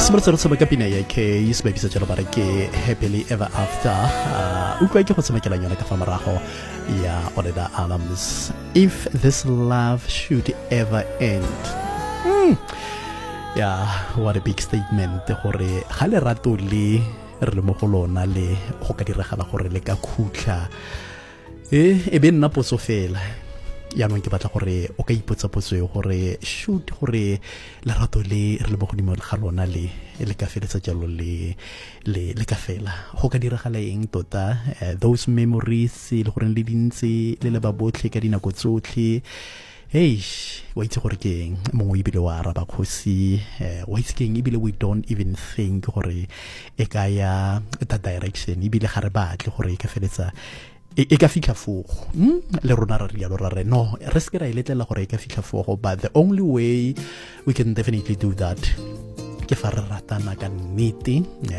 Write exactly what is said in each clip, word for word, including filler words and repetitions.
Sembra sama kapina ya ke is baby sa jalo bare ke happily ever after u kwa ke go tsamekela yona ka fa morago ya Oleda Adams. If this love should ever end. Mm. Yeah, what a big statement gore ga le rato le re le mo go lona le go ka diragala gore le ka khutla eh e be nna potso fela ya no ke batla gore o ka ipotsa potso e gore shoot gore la rato le re le mo godimo ga lona le le ka feletsa jalo le le le ka fela go ka diragala eng tota uh, those memories le gore le dintse le le ba botlhe ka dinako tsotlhe. Hey, wa itse gore ke eng mongwe ibile wa araba khosi wa itse ke eng ibile we don't even think gore e ka ya that direction ibile ga re batle gore e ka feletsa e ka fitla fogo le rona ra rialo ra re no re se ke ra iletlela gore e ka fitla fogo, but the only way we can definitely do that ke fa re ratana ka nnete.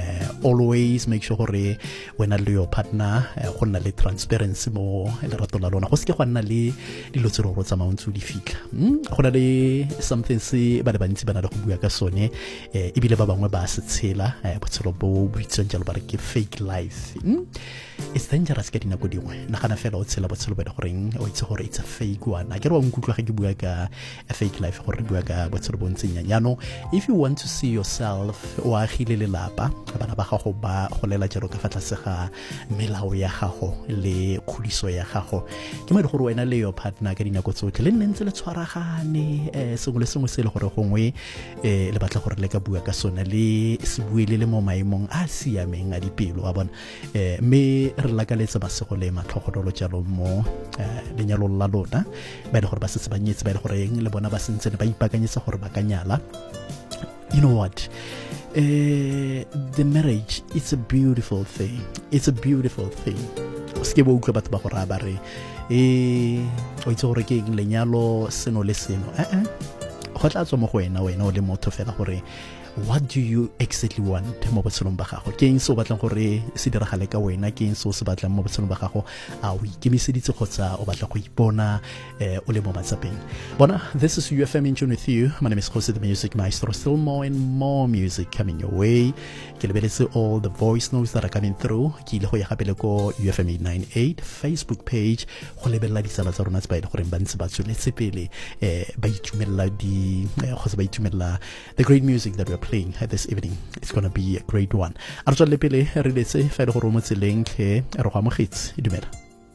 Always make sure gore wena le your partner go nna le transparency mo le rato la lona, go se ke go nna le dilo tse ro tsa mountse di fitla go na le something se ba le bantsi bana le go bua ka sone e bile ba bangwe ba se tshela botshelo bo buitseng jalo ba re ke fake life. It's dangerous ka dinako dingwe na gana fela o tshela botshelo ba le goreng o itse gore it's a fake one. A ke re wa nkutlwa ga ke bua ka a fake life gore bua ka botshelo bo ntseng nyanyano. If you want to see yourself wa agile le lapa bana ba gago ba go lela jalo ka fatla se ga melao ya gago le khudiso ya gago ke mo le gore wena le your partner ka dinako tsotlhe le nne ntse le tshwaragane eh sengwe le sengwe se le gore gongwe eh le batla gore le ka bua ka sona le se buele le mo maemong a siameng a dipelo a bona eh me re lakaletsa ba se go le matlhogodolo jalo mo lenyalo la lona ba ile gore ba se se banyetse ba ile gore eng le bona ba sentse ba ipakanyetsa gore ba ka nyala. You know what? Uh, the marriage, it's a beautiful thing. It's a beautiful thing. Ske bo utlwa batho ba go ra ba re eh o itse gore ke eng lenyalo seno le seno eh eh go tla tswa mo go wena wena o le motho fela gore what do you exactly want mo botshelong ba gago ke eng se o batlang gore se diragale ka wena ke eng se o se batlang mo botshelong ba gago a o ikemiseditse kgotsa o batla go ipona eh o le mo matsapeng bona. This is U F M in tune with you. My name is Jose the Music Maestro. Still more and more music coming your way. Ke lebeletse all the voice notes that are coming through ke ile go ya gapele ko U F M eight ninety-eight Facebook page go lebella disala tsa rona tse ba ile gore ba ntse ba tsweletse pele eh ba itumella di kgotsa ba itumella the great music that we are playing this evening. It's going to be a great one. Arjwa le pele re letse fa le go mo tseleng ke re go amogetse dumela.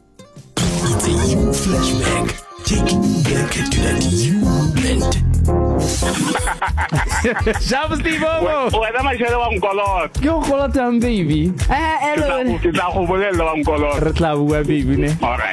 It's a you flashback, taking you back to that you moment. Ciao Steve Omo. Wena mashele wa mkolot. Yo kolotang baby. Eh, hello. Kita go bolella wa mkolot. Re tla bua baby ne. Alright.